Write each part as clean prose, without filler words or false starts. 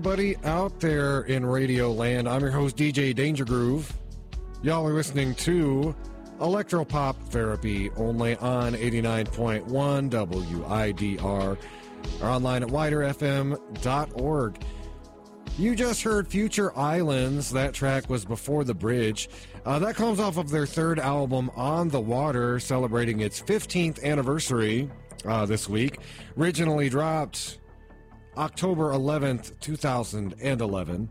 Buddy out there in Radio Land, I'm your host DJ Danger Groove. Y'all are listening to Electropop Therapy only on 89.1 WIDR or online at widerfm.org. You just heard Future Islands. That track was Before the Bridge. That comes off of their third album, On the Water, celebrating its 15th anniversary this week. Originally dropped October 11th, 2011.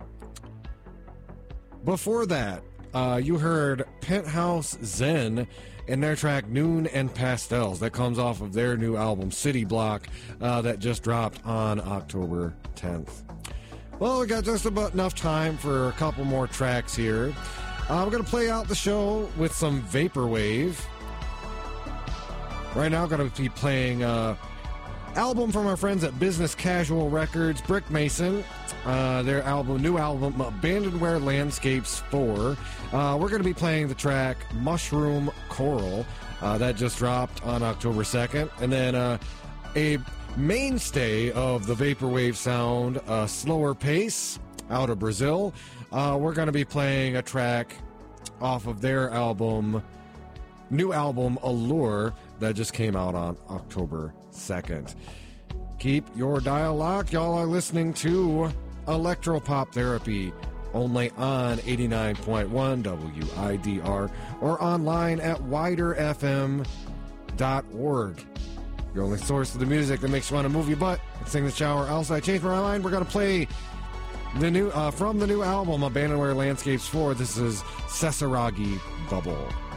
Before that, you heard Penthouse Zen and their track Noon and Pastels. That comes off of their new album City Block that just dropped on October 10th. Well, we got just about enough time for a couple more tracks here. We're going to play out the show with some Vaporwave. Right now, I'm going to be playing album from our friends at Business Casual Records, Brick Mason. Their new album, Abandonware Landscapes 4. We're going to be playing the track Mushroom Coral. That just dropped on October 2nd. And then a mainstay of the Vaporwave sound, Slower Pace, out of Brazil. We're going to be playing a track off of their new album, Allure, that just came out on October 2nd. Keep your dial locked. Y'all are listening to Electropop Therapy only on 89.1 WIDR or online at widerfm.org. Your only source of the music that makes you want to move your butt and sing the shower. Also, I changed my mind. We're going to play the new from the new album, Abandonware Landscapes 4. This is Sesaragi Bubble.